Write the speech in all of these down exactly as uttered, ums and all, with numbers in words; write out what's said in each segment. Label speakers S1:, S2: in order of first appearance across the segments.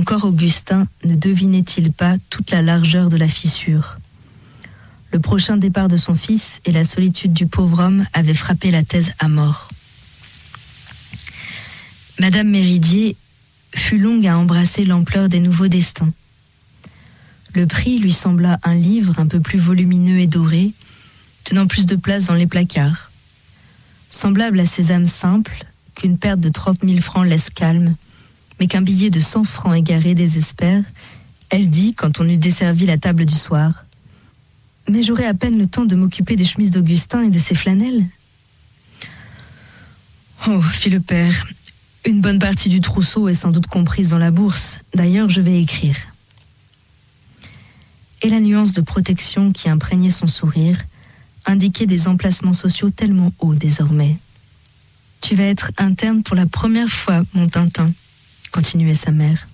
S1: Encore Augustin ne devinait-il pas toute la largeur de la fissure. Le prochain départ de son fils et la solitude du pauvre homme avaient frappé la thèse à mort. Madame Méridier fut longue à embrasser l'ampleur des nouveaux destins. Le prix lui sembla un livre un peu plus volumineux et doré, tenant plus de place dans les placards. Semblable à ces âmes simples, qu'une perte de trente mille francs laisse calme, mais qu'un billet de cent francs égaré désespère, elle dit, quand on eut desservi la table du soir, « Mais j'aurai à peine le temps de m'occuper des chemises d'Augustin et de ses flanelles. » « Oh, fit le père, une bonne partie du trousseau est sans doute comprise dans la bourse. D'ailleurs, je vais écrire. » Et la nuance de protection qui imprégnait son sourire indiquait des emplacements sociaux tellement hauts désormais. « Tu vas être interne pour la première fois, mon Tintin, » continuait sa mère.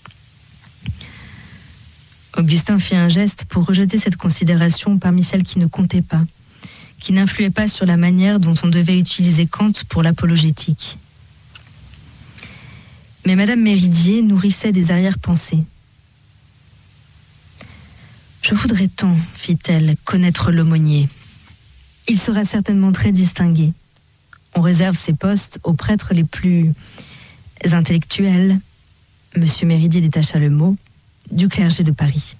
S1: Augustin fit un geste pour rejeter cette considération parmi celles qui ne comptaient pas, qui n'influaient pas sur la manière dont on devait utiliser Kant pour l'apologétique. Mais Madame Méridier nourrissait des arrière-pensées. « Je voudrais tant, fit-elle, connaître l'aumônier. Il sera certainement très distingué. On réserve ses postes aux prêtres les plus intellectuels, Monsieur Méridier détacha le mot, du clergé de Paris.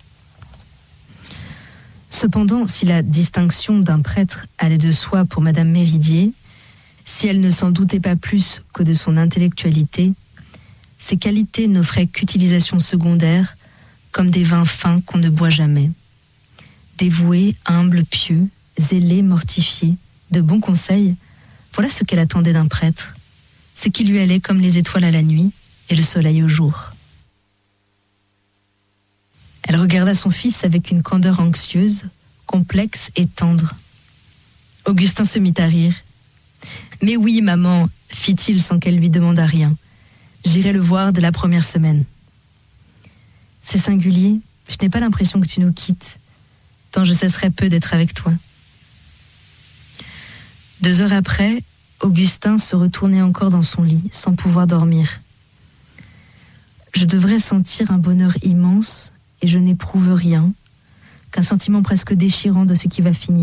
S1: Cependant, si la distinction d'un prêtre allait de soi pour Madame Méridier, si elle ne s'en doutait pas plus que de son intellectualité, ces qualités n'offraient qu'utilisation secondaire, comme des vins fins qu'on ne boit jamais. Dévoué, humble, pieux, zélé, mortifié, de bons conseils, voilà ce qu'elle attendait d'un prêtre, ce qui lui allait comme les étoiles à la nuit et le soleil au jour. Elle regarda son fils avec une candeur anxieuse, complexe et tendre. Augustin se mit à rire. « Mais oui, maman, fit-il sans qu'elle lui demandât rien. J'irai le voir dès la première semaine. » « C'est singulier, je n'ai pas l'impression que tu nous quittes, tant je cesserai peu d'être avec toi. » Deux heures après, Augustin se retournait encore dans son lit, sans pouvoir dormir. « Je devrais sentir un bonheur immense, et je n'éprouve rien, qu'un sentiment presque déchirant de ce qui va finir. »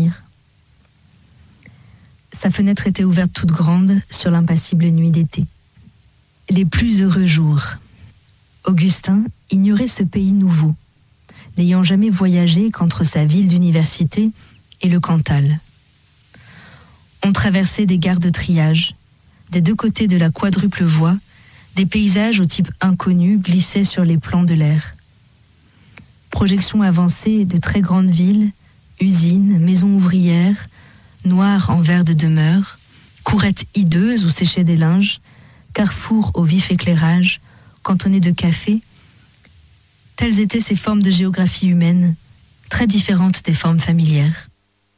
S1: Sa fenêtre était ouverte toute grande sur l'impassible nuit d'été. Les plus heureux jours. Augustin ignorait ce pays nouveau, n'ayant jamais voyagé qu'entre sa ville d'université et le Cantal. On traversait des gares de triage. Des deux côtés de la quadruple voie, des paysages au type inconnu glissaient sur les plans de l'air. Projections avancées de très grandes villes, usines, maisons ouvrières, noires en verre de demeure, courettes hideuses où séchaient des linges, carrefours au vif éclairage, cantonnés de cafés. Telles étaient ces formes de géographie humaine, très différentes des formes familières.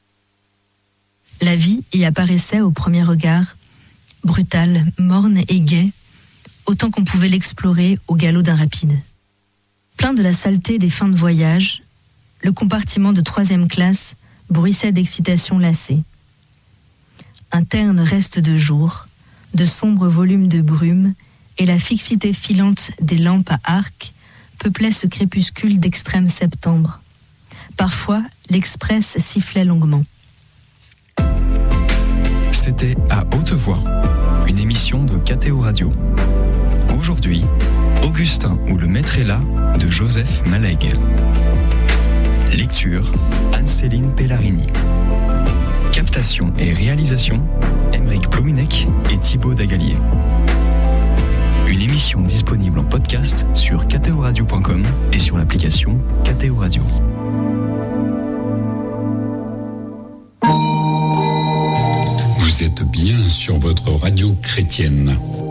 S1: La vie y apparaissait au premier regard, brutale, morne et gaie, autant qu'on pouvait l'explorer au galop d'un rapide. Plein de la saleté des fins de voyage, le compartiment de troisième classe bruissait d'excitation lassée. Un terne reste de jour, de sombres volumes de brume et la fixité filante des lampes à arc peuplaient ce crépuscule d'extrême septembre. Parfois, l'express sifflait longuement.
S2: C'était À Haute Voix, une émission de K T O Radio. Aujourd'hui, Augustin ou le maître est là de Joseph Malègue. Lecture, Anne-Céline Pellarini. Captation et réalisation, Aymeric Plouminec et Thibaut Dagalier. Une émission disponible en podcast sur k t o radio point com et sur l'application K T O Radio.
S3: Vous êtes bien sur votre radio chrétienne.